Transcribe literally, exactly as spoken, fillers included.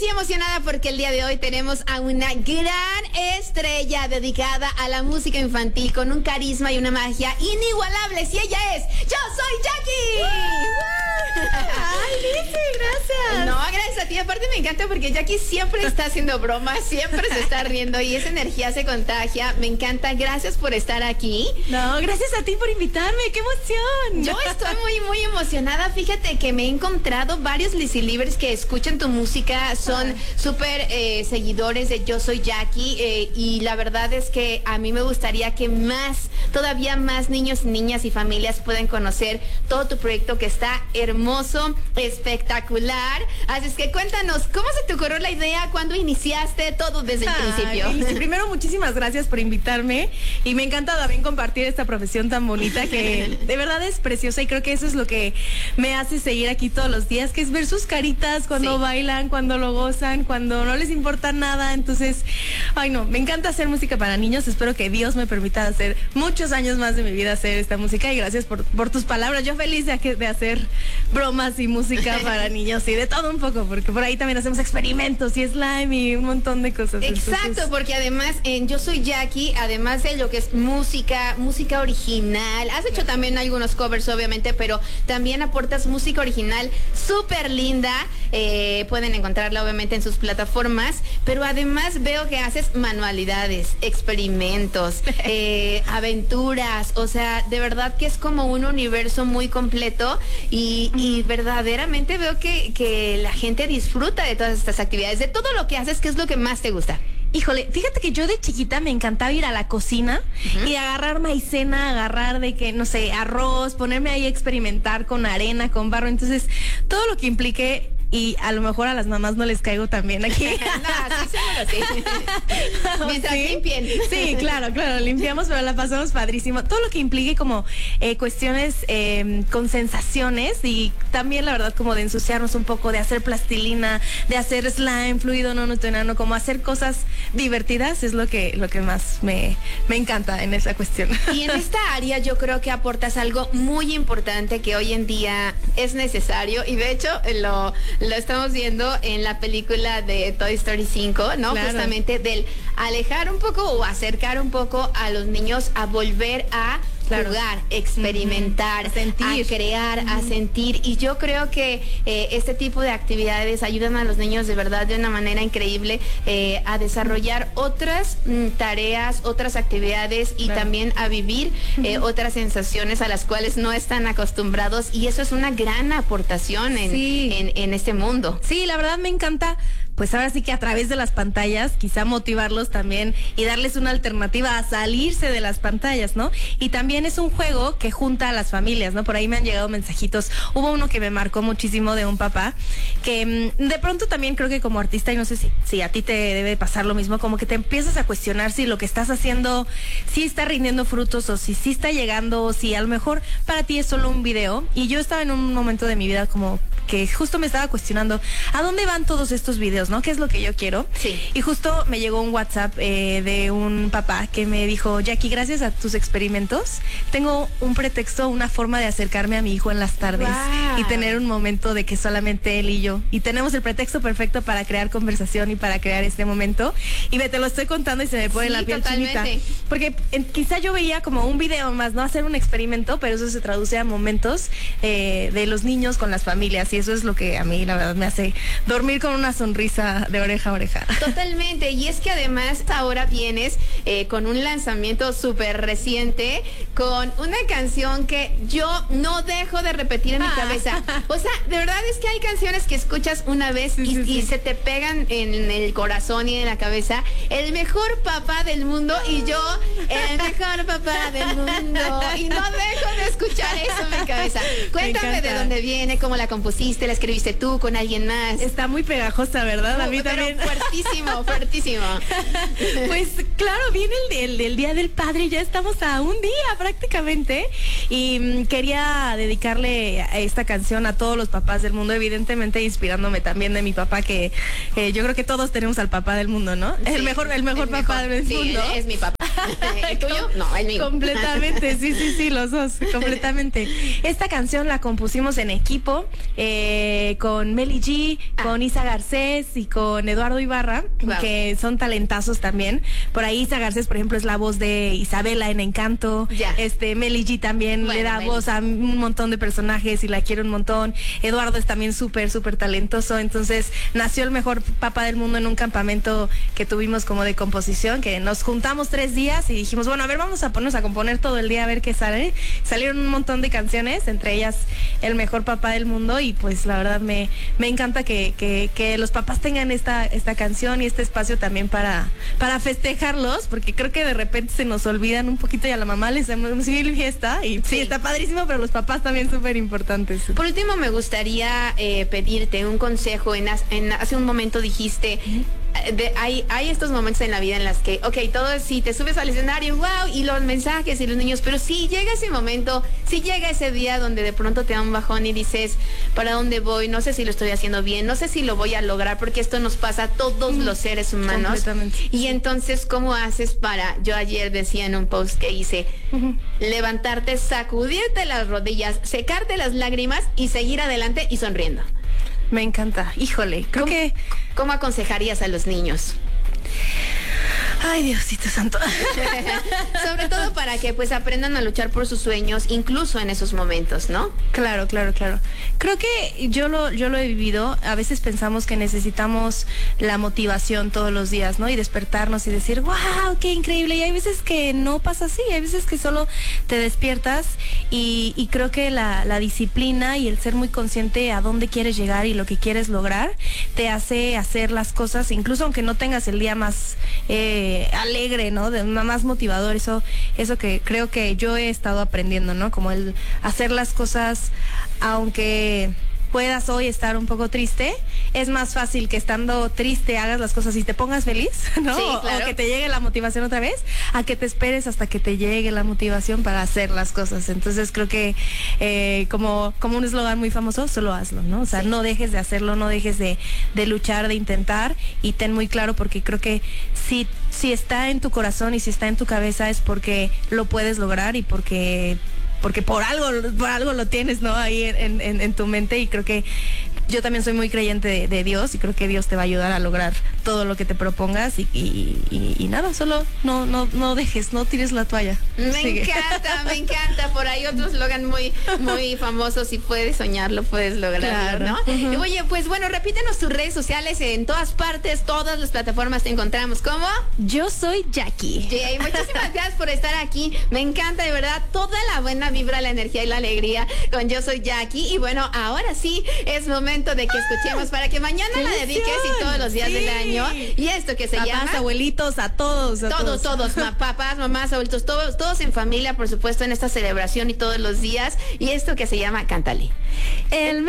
sí emocionada porque el día de hoy tenemos a una gran estrella dedicada a la música infantil con un carisma y una magia inigualables. Y ella es Yo Soy Jackie. Ay, Lizzy, gracias. No, gracias a ti. Aparte me encanta porque Jackie siempre está haciendo bromas, siempre se está riendo y esa energía se contagia. Me encanta. Gracias por estar aquí. No, gracias a ti por invitarme. ¡Qué emoción! Yo estoy muy, muy emocionada. Fíjate que me he encontrado varios Lizzy Livers que escuchan tu música, son súper eh, seguidores de Yo Soy Jackie eh, y la verdad es que a mí me gustaría que más, todavía más niños, niñas y familias puedan conocer todo tu proyecto que está hermoso, espectacular. Así es que cuéntanos, ¿cómo se te ocurrió la idea? ¿Cuándo iniciaste todo desde el Ay, principio? Lizzy, primero, muchísimas gracias por invitarme y me encanta también compartir esta profesión tan bonita que de verdad es preciosa y creo que eso es lo que me hace seguir aquí todos los días, que es ver sus caritas cuando Sí. bailan, cuando lo gozan, cuando no les importa nada. Entonces, ay no, me encanta hacer música para niños. Espero que Dios me permita hacer muchos años más de mi vida hacer esta música y gracias por, por tus palabras. Yo feliz de, de hacer bromas y música para niños y de todo un poco, porque por ahí también hacemos experimentos y slime y un montón de cosas. Exacto, Entonces, porque además en Yo Soy Jackie, además de lo que es música, música original, has hecho también algunos covers obviamente, pero también aportas música original súper linda, eh, pueden encontrarla obviamente en sus plataformas, pero además veo que haces manualidades, experimentos, eh, aventuras, o sea, de verdad que es como un universo muy completo y, y verdaderamente veo que, que la gente disfruta de todas estas actividades, de todo lo que haces. ¿Qué es lo que más te gusta? híjole, fíjate que yo de chiquita me encantaba ir a la cocina uh-huh. y agarrar maicena, agarrar de que, no sé, arroz, ponerme ahí a experimentar con arena, con barro. Entonces, todo lo que implique, y a lo mejor a las mamás no les caigo también aquí. No, sí, seguro sí. Mientras ¿Sí? limpien. Sí, claro, claro, limpiamos, pero la pasamos padrísimo. Todo lo que implique como eh, cuestiones eh, con sensaciones y también la verdad como de ensuciarnos un poco, de hacer plastilina, de hacer slime, fluido no newtoniano, como hacer cosas divertidas es lo que, lo que más me, me encanta en esa cuestión. Y en esta área yo creo que aportas algo muy importante que hoy en día es necesario y de hecho lo... Lo estamos viendo en la película de Toy Story cinco, ¿no? Claro. Justamente del alejar un poco o acercar un poco a los niños a volver a claro. jugar, experimentar, uh-huh. a, sentir. a crear, uh-huh. a sentir. Y yo creo que eh, este tipo de actividades ayudan a los niños de verdad de una manera increíble eh, a desarrollar otras mm, tareas, otras actividades y claro. también a vivir eh, uh-huh. otras sensaciones a las cuales no están acostumbrados. Y eso es una gran aportación en, sí. en, en este mundo. Sí, la verdad me encanta. Pues ahora sí que a través de las pantallas, quizá motivarlos también y darles una alternativa a salirse de las pantallas, ¿no? Y también es un juego que junta a las familias, ¿no? Por ahí me han llegado mensajitos. Hubo uno que me marcó muchísimo de un papá que de pronto también creo que como artista, y no sé si, si a ti te debe pasar lo mismo, como que te empiezas a cuestionar si lo que estás haciendo sí está rindiendo frutos o si sí está llegando o si a lo mejor para ti es solo un video. Y yo estaba en un momento de mi vida como que justo me estaba cuestionando ¿a dónde van todos estos videos, no? ¿Qué es lo que yo quiero? Sí. Y justo me llegó un WhatsApp eh, de un papá que me dijo, Jackie, gracias a tus experimentos, tengo un pretexto, una forma de acercarme a mi hijo en las tardes wow. y tener un momento de que solamente él y yo. Y tenemos el pretexto perfecto para crear conversación y para crear este momento. Y me te lo estoy contando y se me pone sí, la piel totalmente. chinita. Porque eh, quizá yo veía como un video más, ¿no? Hacer un experimento, pero eso se traduce a momentos eh, de los niños con las familias. Y eso es lo que a mí, la verdad, me hace dormir con una sonrisa de oreja a oreja. Totalmente, y es que además ahora vienes eh, con un lanzamiento súper reciente, con una canción que yo no dejo de repetir en mi cabeza. O sea, de verdad es que hay canciones que escuchas una vez sí, y, sí, y sí. se te pegan en el corazón y en la cabeza. El mejor papá del mundo y yo, el mejor papá del mundo. Y no dejo de escuchar eso en mi cabeza. Cuéntame de dónde viene, cómo la compusiste, la escribiste tú, con alguien más. Está muy pegajosa, ¿verdad? No, a mí pero también. Fuertísimo, fuertísimo. Pues claro, viene el, el, el Día del Padre, ya estamos a un día prácticamente. Y mm, quería dedicarle a esta canción a todos los papás del mundo, evidentemente inspirándome también de mi papá, que eh, yo creo que todos tenemos al papá del mundo, ¿no? Sí, el mejor, el mejor el papá mejor. del sí, mundo. Es mi papá. ¿El tuyo? No, el mío. Completamente, sí, sí, sí, los dos, completamente. Esta canción la compusimos en equipo eh, con Meli G, ah. con Isa Garcés y con Eduardo Ibarra, wow. que son talentazos también. Por ahí Isa Garcés, por ejemplo, es la voz de Isabela en Encanto. Ya. Este, Meli G también bueno, le da Meli. voz a un montón de personajes y la quiere un montón. Eduardo es también súper, súper talentoso. Entonces nació el mejor papá del mundo en un campamento que tuvimos como de composición, que nos juntamos tres días y dijimos, bueno, a ver, vamos a ponernos a componer todo el día a ver qué sale. Salieron un montón de canciones, entre ellas El mejor papá del mundo, y pues la verdad me, me encanta que, que, que los papás tengan esta, esta canción y este espacio también para, para festejarlos, porque creo que de repente se nos olvidan un poquito y a la mamá les hacemos mil fiesta y sí. sí, está padrísimo, pero los papás también súper importantes. Por último, me gustaría eh, pedirte un consejo. En, en hace un momento dijiste, uh-huh. de, hay, hay estos momentos en la vida en las que, ok, todo es, si te subes al escenario, wow, y los mensajes y los niños, pero si llega ese momento, si llega ese día donde de pronto te da un bajón y dices, ¿para dónde voy? No sé si lo estoy haciendo bien, no sé si lo voy a lograr, porque esto nos pasa a todos uh-huh. los seres humanos. Y entonces, ¿cómo haces para, yo ayer decía en un post que hice, uh-huh. levantarte, sacudirte las rodillas, secarte las lágrimas y seguir adelante y sonriendo? Me encanta, híjole, creo ¿Cómo, que... ¿Cómo aconsejarías a los niños? Ay, Diosito santo. Sobre todo para que pues aprendan a luchar por sus sueños, incluso en esos momentos, ¿no? Claro, claro, claro. Creo que yo lo, yo lo he vivido. A veces pensamos que necesitamos la motivación todos los días, ¿no? Y despertarnos y decir, wow, qué increíble. Y hay veces que no pasa así, hay veces que solo te despiertas y, y creo que la, la disciplina y el ser muy consciente a dónde quieres llegar y lo que quieres lograr te hace hacer las cosas, incluso aunque no tengas el día más eh, alegre, ¿no? De, más motivador, eso, eso que creo que yo he estado aprendiendo, ¿no? Como el hacer las cosas, aunque puedas hoy estar un poco triste, es más fácil que estando triste hagas las cosas y te pongas feliz, ¿no? Sí, claro. O que te llegue la motivación otra vez, a que te esperes hasta que te llegue la motivación para hacer las cosas. Entonces creo que eh, como, como un eslogan muy famoso, solo hazlo, ¿no? O sea, sí. no dejes de hacerlo, no dejes de, de luchar, de intentar, y ten muy claro, porque creo que si, si está en tu corazón y si está en tu cabeza es porque lo puedes lograr y porque... porque por algo, por algo lo tienes, ¿no? Ahí en, en, en tu mente, y creo que yo también soy muy creyente de, de Dios y creo que Dios te va a ayudar a lograr todo lo que te propongas y, y, y, y nada, solo no, no, no dejes, no tires la toalla. Me Sigue. encanta, me encanta. Por ahí otro eslogan muy, muy famoso: si puedes soñarlo, puedes lograrlo, claro. ¿no? Uh-huh. Oye, pues bueno, repítenos tus redes sociales. En todas partes, todas las plataformas te encontramos. ¿Cómo? Yo soy Jackie. Jay, muchísimas gracias por estar aquí. Me encanta, de verdad, toda la buena vibra, la energía y la alegría con Yo Soy Jackie. Y bueno, ahora sí es momento de que escuchemos para que mañana la dediques y todos los días sí. del año. Y esto que se papás, llama... abuelitos, a todos. A todos, todos, todos ma, papás, mamás, adultos, todos, todos en familia, por supuesto, en esta celebración y todos los días. Y esto que se llama Cántale. El